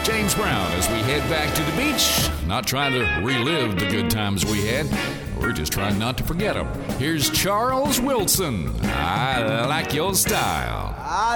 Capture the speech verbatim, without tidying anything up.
James Brown as we head back to the beach. Not trying to relive the good times we had. We're just trying not to forget them. Here's Charles Wilson. I like your style.